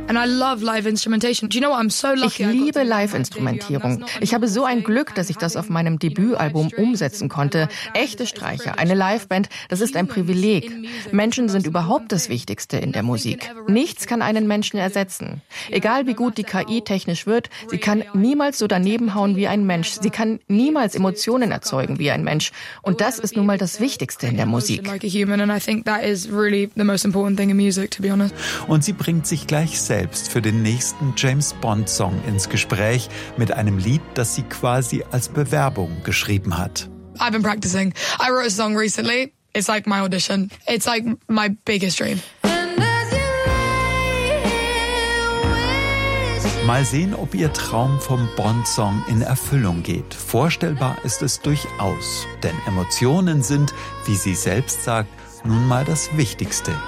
Ich liebe Live-Instrumentierung. Ich habe so ein Glück, dass ich das auf meinem Debütalbum umsetzen konnte. Echte Streicher, eine Liveband, das ist ein Privileg. Menschen sind überhaupt das Wichtigste in der Musik. Nichts kann einen Menschen ersetzen. Egal wie gut die KI technisch wird, sie kann niemals so daneben hauen wie ein Mensch. Sie kann niemals Emotionen erzeugen wie ein Mensch. Und das ist nun mal das Wichtigste in der Musik. Und sie bringt sich gleich selbst für den nächsten James-Bond-Song ins Gespräch mit einem Lied, das sie quasi als Bewerbung geschrieben hat. I've been practicing. I wrote a song recently. It's like my audition. It's like my biggest dream. Mal sehen, ob ihr Traum vom Bond-Song in Erfüllung geht. Vorstellbar ist es durchaus, denn Emotionen sind, wie sie selbst sagt, nun mal das Wichtigste